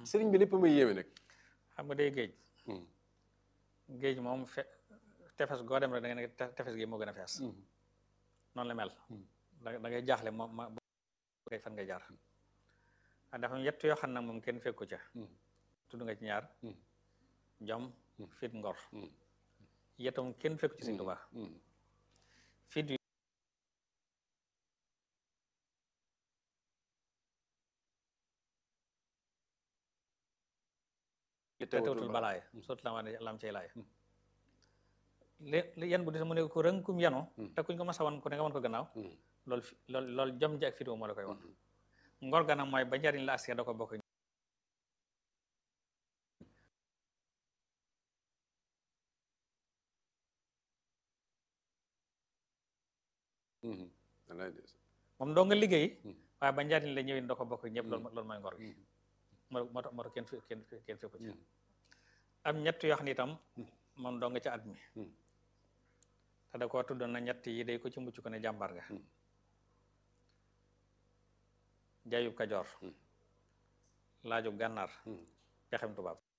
sëriñ bi lépp may yéeme nag. xam nga day géej. géej moom tefes goo dem rek da nga ne tefes gi moo gën a fees. noonu la mel. da ngay jaaxle moom kay fan ngay jaar. dafa yett yoo xam nag moom kenn fekku ca. tudd nga ci ñaar. jom fit ngor. yettam kenn fekku ci Sëriñ Tuubaa. fit tawtul balaaya sotti lam cay laay li yan bu di mu ne ko rënkum yano te kuñ ko mas a wan ku ne nga wan ko gannaaw loolu jom ji ak fit moo la koy wan ngor ga nag mooy ba njariñ la aske da ko bokk moom doo nga liggéey waaye ba njariñ la ñëwin da ko bokk ñëpp loolu mooy ngor gi moo tax kenn fekku ci am ñett yoo xam ne itam moom doo nga ca at mi te da koo tuddoon na ñett yi day ko ci mucc ko ne jàmbar nga jaayub kajoor laajub gànnaar pexem tubaab